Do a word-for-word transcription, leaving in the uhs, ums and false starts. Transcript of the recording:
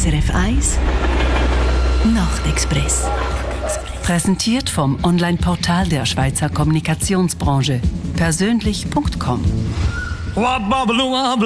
S R F eins Nachtexpress. Präsentiert vom Online-Portal der Schweizer Kommunikationsbranche persönlich punkt com.